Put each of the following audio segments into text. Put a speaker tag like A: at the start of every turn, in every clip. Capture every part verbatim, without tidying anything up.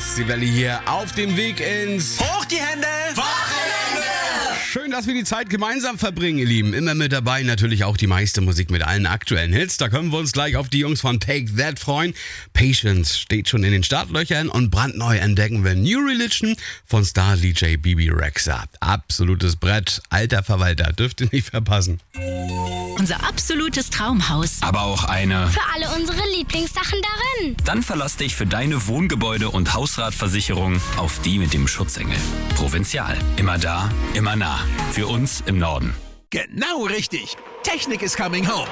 A: Ostseewelle hier auf dem Weg ins
B: Hoch die Hände! Wochenende!
A: Schön, dass wir die Zeit gemeinsam verbringen, ihr Lieben. Immer mit dabei natürlich auch die meiste Musik mit allen aktuellen Hits. Da können wir uns gleich auf die Jungs von Take That freuen. Patience steht schon in den Startlöchern und brandneu entdecken wir New Religion von Star-D J Bibi Rexha. Absolutes Brett, alter Verwalter, dürft ihr nicht verpassen.
C: Unser absolutes Traumhaus.
D: Aber auch eine...
E: Für alle unsere Lieblingssachen darin.
D: Dann verlass dich für deine Wohngebäude- und Hausratversicherung auf die mit dem Schutzengel. Provinzial. Immer da, immer nah. Für uns im Norden.
B: Genau richtig. Technik is coming home.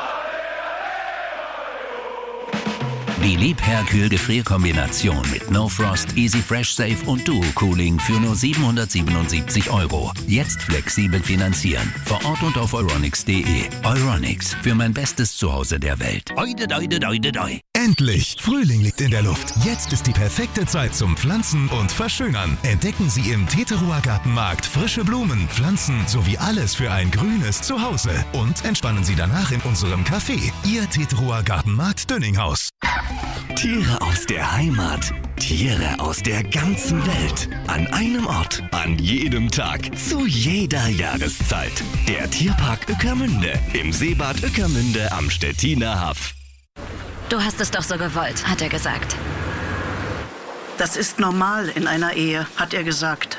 F: Die Liebherr-Kühl-Gefrier-Kombination mit No Frost, Easy Fresh Safe und Duo Cooling für nur siebenhundertsiebenundsiebzig Euro. Jetzt flexibel finanzieren. Vor Ort und auf euronics punkt de. Euronics, für mein bestes Zuhause der Welt. Oide, oide, oide, oide.
G: Endlich! Frühling liegt in der Luft. Jetzt ist die perfekte Zeit zum Pflanzen und Verschönern. Entdecken Sie im Teterower Gartenmarkt frische Blumen, Pflanzen sowie alles für ein grünes Zuhause. Und entspannen Sie danach in unserem Café. Ihr Teterower Gartenmarkt Dönninghaus.
H: Tiere aus der Heimat, Tiere aus der ganzen Welt. An einem Ort, an jedem Tag, zu jeder Jahreszeit. Der Tierpark Ueckermünde im Seebad Ueckermünde am Stettiner Haff.
C: Du hast es doch so gewollt, hat er gesagt.
I: Das ist normal in einer Ehe, hat er gesagt.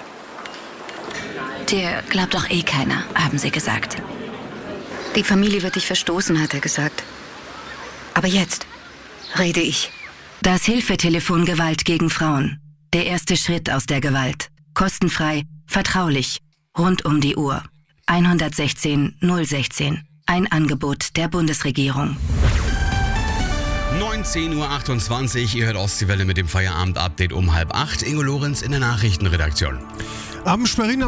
C: Dir glaubt doch eh keiner, haben sie gesagt.
J: Die Familie wird dich verstoßen, hat er gesagt. Aber jetzt rede ich.
C: Das Hilfetelefon Gewalt gegen Frauen. Der erste Schritt aus der Gewalt. Kostenfrei, vertraulich, rund um die Uhr. eins eins sechs null eins sechs. Ein Angebot der Bundesregierung.
A: neunzehn Uhr achtundzwanzig, ihr hört Ostseewelle mit dem Feierabend-Update um halb acht. Ingo Lorenz in der Nachrichtenredaktion.
G: Am Schweriner